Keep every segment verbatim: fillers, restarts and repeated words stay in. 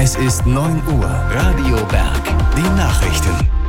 Es ist neun Uhr. Radio Berg. Die Nachrichten.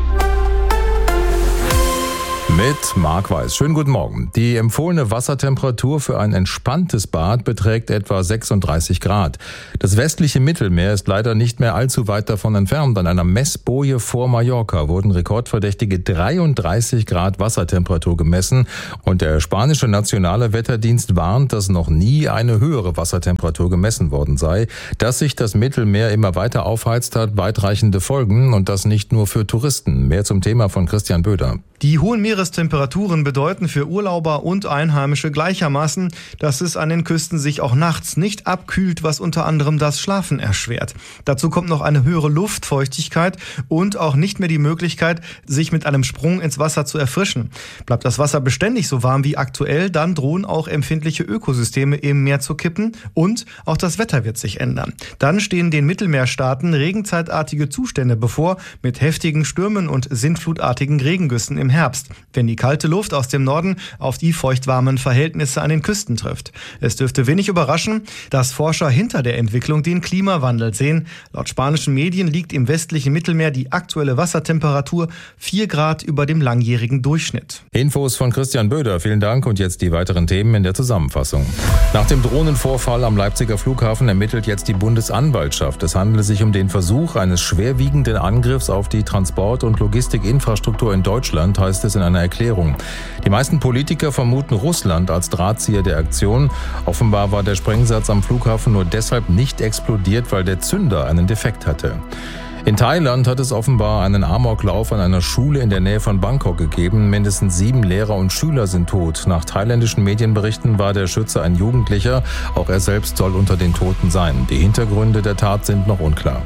Mit Marc Weiß. Schönen guten Morgen. Die empfohlene Wassertemperatur für ein entspanntes Bad beträgt etwa sechsunddreißig Grad. Das westliche Mittelmeer ist leider nicht mehr allzu weit davon entfernt. An einer Messboje vor Mallorca wurden rekordverdächtige dreiunddreißig Grad Wassertemperatur gemessen. Und der spanische nationale Wetterdienst warnt, dass noch nie eine höhere Wassertemperatur gemessen worden sei. Dass sich das Mittelmeer immer weiter aufheizt, hat weitreichende Folgen und das nicht nur für Touristen. Mehr zum Thema von Christian Böder. Die hohen Meerestemperaturen bedeuten für Urlauber und Einheimische gleichermaßen, dass es an den Küsten sich auch nachts nicht abkühlt, was unter anderem das Schlafen erschwert. Dazu kommt noch eine höhere Luftfeuchtigkeit und auch nicht mehr die Möglichkeit, sich mit einem Sprung ins Wasser zu erfrischen. Bleibt das Wasser beständig so warm wie aktuell, dann drohen auch empfindliche Ökosysteme im Meer zu kippen und auch das Wetter wird sich ändern. Dann stehen den Mittelmeerstaaten regenzeitartige Zustände bevor mit heftigen Stürmen und sintflutartigen Regengüssen im Herbst, wenn die kalte Luft aus dem Norden auf die feuchtwarmen Verhältnisse an den Küsten trifft. Es dürfte wenig überraschen, dass Forscher hinter der Entwicklung den Klimawandel sehen. Laut spanischen Medien liegt im westlichen Mittelmeer die aktuelle Wassertemperatur vier Grad über dem langjährigen Durchschnitt. Infos von Christian Böder, vielen Dank und jetzt die weiteren Themen in der Zusammenfassung. Nach dem Drohnenvorfall am Leipziger Flughafen ermittelt jetzt die Bundesanwaltschaft. Es handelt sich um den Versuch eines schwerwiegenden Angriffs auf die Transport- und Logistikinfrastruktur in Deutschland, heißt es in einer Erklärung. Die meisten Politiker vermuten Russland als Drahtzieher der Aktion. Offenbar war der Sprengsatz am Flughafen nur deshalb nicht explodiert, weil der Zünder einen Defekt hatte. In Thailand hat es offenbar einen Amoklauf an einer Schule in der Nähe von Bangkok gegeben. Mindestens sieben Lehrer und Schüler sind tot. Nach thailändischen Medienberichten war der Schütze ein Jugendlicher. Auch er selbst soll unter den Toten sein. Die Hintergründe der Tat sind noch unklar.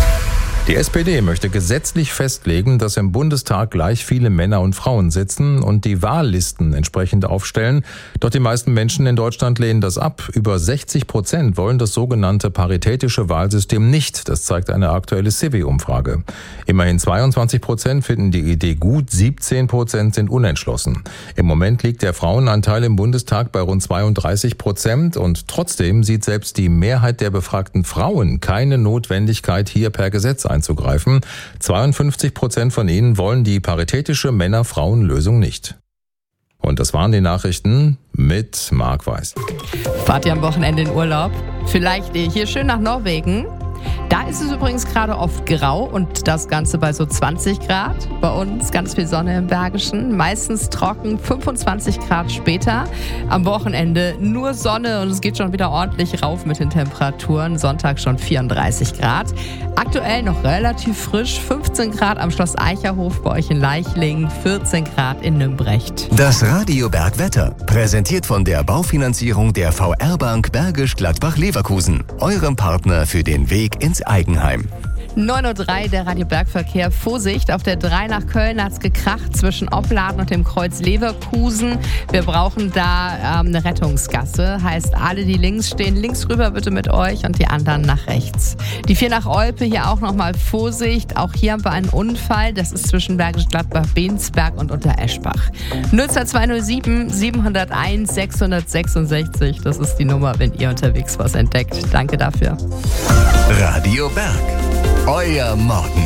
Die S P D möchte gesetzlich festlegen, dass im Bundestag gleich viele Männer und Frauen sitzen und die Wahllisten entsprechend aufstellen. Doch die meisten Menschen in Deutschland lehnen das ab. Über sechzig Prozent wollen das sogenannte paritätische Wahlsystem nicht. Das zeigt eine aktuelle Civi-Umfrage. Immerhin zweiundzwanzig Prozent finden die Idee gut, siebzehn Prozent sind unentschlossen. Im Moment liegt der Frauenanteil im Bundestag bei rund zweiunddreißig Prozent und trotzdem sieht selbst die Mehrheit der befragten Frauen keine Notwendigkeit, hier per Gesetz einzugreifen. zweiundfünfzig Prozent von ihnen wollen die paritätische Männer-Frauen-Lösung nicht. Und das waren die Nachrichten mit Marc Weiß. Fahrt ihr am Wochenende in Urlaub? Vielleicht hier schön nach Norwegen? Da ist es übrigens gerade oft grau und das Ganze bei so zwanzig Grad. Bei uns ganz viel Sonne im Bergischen, meistens trocken, fünfundzwanzig Grad später. Am Wochenende nur Sonne und es geht schon wieder ordentlich rauf mit den Temperaturen. Sonntag schon vierunddreißig Grad. Aktuell noch relativ frisch, fünfzehn Grad am Schloss Eicherhof bei euch in Leichlingen, vierzehn Grad in Nümbrecht. Das Radio Berg Wetter, präsentiert von der Baufinanzierung der V R-Bank Bergisch Gladbach-Leverkusen, eurem Partner für den Weg ins Eigenheim. neun Uhr drei, der Radio Bergverkehr. Vorsicht, auf der drei nach Köln hat es gekracht zwischen Opladen und dem Kreuz Leverkusen. Wir brauchen da ähm, eine Rettungsgasse. Heißt, alle, die links stehen, links rüber bitte mit euch und die anderen nach rechts. Die vier nach Olpe, hier auch nochmal Vorsicht. Auch hier haben wir einen Unfall. Das ist zwischen Bergisch Gladbach, Bensberg und Untereschbach. null zwei zwei null sieben sieben null eins sechs sechs sechs. Das ist die Nummer, wenn ihr unterwegs was entdeckt. Danke dafür. Radio Berg. Euer Morgen.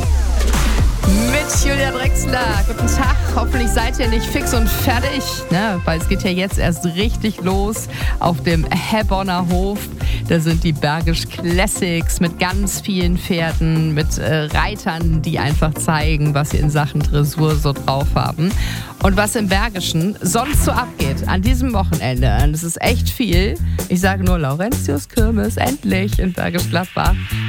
Mit Julia Drechsler. Guten Tag. Hoffentlich seid ihr nicht fix und fertig, ne? Weil es geht ja jetzt erst richtig los auf dem Hebonner Hof. Da sind die Bergisch Classics mit ganz vielen Pferden, mit äh, Reitern, die einfach zeigen, was sie in Sachen Dressur so drauf haben. Und was im Bergischen sonst so abgeht an diesem Wochenende. Und es ist echt viel. Ich sage nur Laurentius Kirmes, endlich in Bergisch Gladbach.